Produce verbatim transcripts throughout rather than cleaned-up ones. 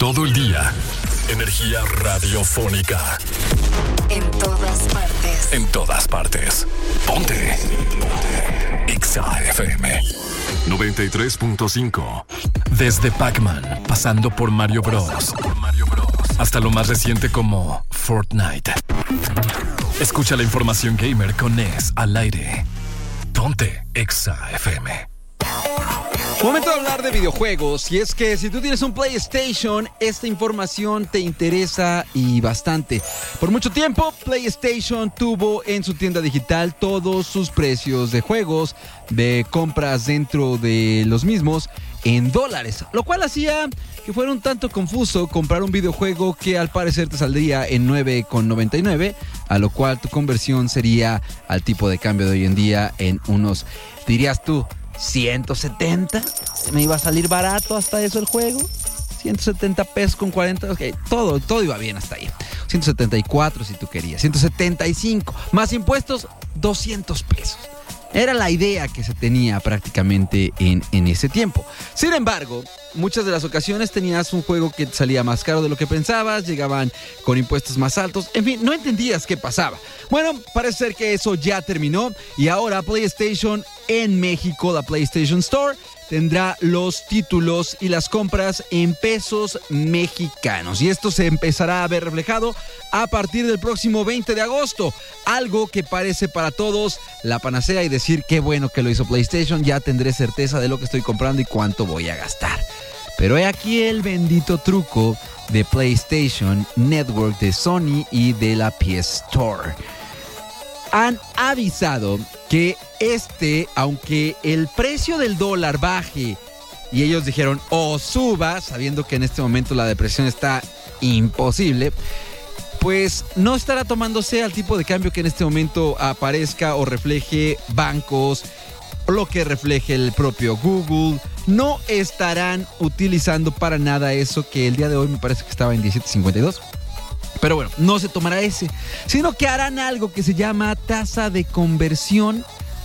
todo el día. Energía radiofónica. En todas partes. En todas partes. Ponte. Ponte. Exa F M noventa y tres punto cinco. Desde Pac-Man, pasando por Mario Bros. Hasta lo más reciente como Fortnite. Escucha la información gamer con Ness al aire. Ponte Exa F M. Momento de hablar de videojuegos, y es que si tú tienes un PlayStation, esta información te interesa y bastante. Por mucho tiempo, PlayStation tuvo en su tienda digital todos sus precios de juegos, de compras dentro de los mismos, en dólares, lo cual hacía que fuera un tanto confuso comprar un videojuego que al parecer te saldría en nueve con noventa y nueve, a lo cual tu conversión sería al tipo de cambio de hoy en día en unos, dirías tú, ciento setenta. Me iba a salir barato hasta eso el juego. ciento setenta pesos con cuarenta. Okay, todo, todo iba bien hasta ahí. ciento setenta y cuatro si tú querías. ciento setenta y cinco. Más impuestos, doscientos pesos. Era la idea que se tenía prácticamente en, en ese tiempo. Sin embargo, muchas de las ocasiones tenías un juego que salía más caro de lo que pensabas, llegaban con impuestos más altos, en fin, no entendías qué pasaba. Bueno, parece ser que eso ya terminó y ahora PlayStation en México, la PlayStation Store, tendrá los títulos y las compras en pesos mexicanos. Y esto se empezará a ver reflejado a partir del próximo veinte de agosto. Algo que parece para todos la panacea y decir qué bueno que lo hizo PlayStation. Ya tendré certeza de lo que estoy comprando y cuánto voy a gastar. Pero he aquí el bendito truco de PlayStation Network, de Sony y de la P S Store. Han avisado que este, aunque el precio del dólar baje, y ellos dijeron o suba, sabiendo que en este momento la depresión está imposible, pues no estará tomándose al tipo de cambio que en este momento aparezca o refleje bancos, lo que refleje el propio Google. No estarán utilizando para nada eso que el día de hoy me parece que estaba en diecisiete cincuenta y dos. Pero bueno, no se tomará ese, sino que harán algo que se llama tasa de conversión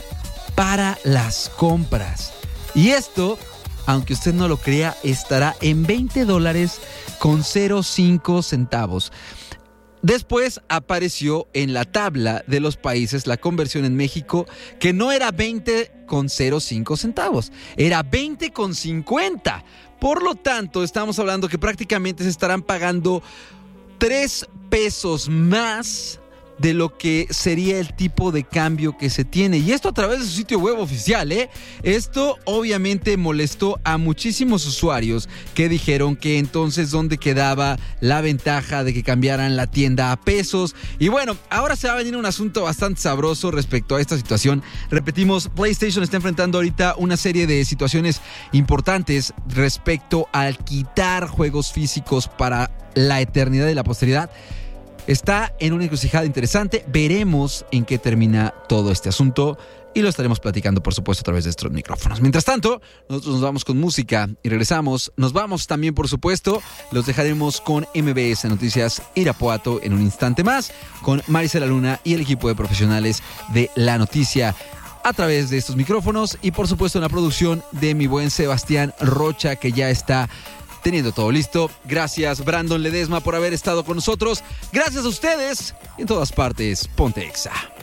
para las compras. Y esto, aunque usted no lo crea, estará en veinte dólares con cero cinco centavos. Después apareció en la tabla de los países la conversión en México, que no era veinte con cero cinco centavos, era veinte con cincuenta. Por lo tanto, estamos hablando que prácticamente se estarán pagando tres pesos más de lo que sería el tipo de cambio que se tiene. Y esto a través de su sitio web oficial, ¿eh? Esto obviamente molestó a muchísimos usuarios que dijeron que entonces dónde quedaba la ventaja de que cambiaran la tienda a pesos. Y bueno, ahora se va a venir un asunto bastante sabroso respecto a esta situación. Repetimos, PlayStation está enfrentando ahorita una serie de situaciones importantes respecto al quitar juegos físicos para la eternidad y la posteridad. Está en una encrucijada interesante. Veremos en qué termina todo este asunto y lo estaremos platicando, por supuesto, a través de estos micrófonos. Mientras tanto, nosotros nos vamos con música y regresamos. Nos vamos también, por supuesto, los dejaremos con M B S Noticias Irapuato en un instante más, con Marisela Luna y el equipo de profesionales de La Noticia a través de estos micrófonos y, por supuesto, en la producción de mi buen Sebastián Rocha, que ya está teniendo todo listo. Gracias, Brandon Ledesma, por haber estado con nosotros. Gracias a ustedes. En todas partes, ponte Exa.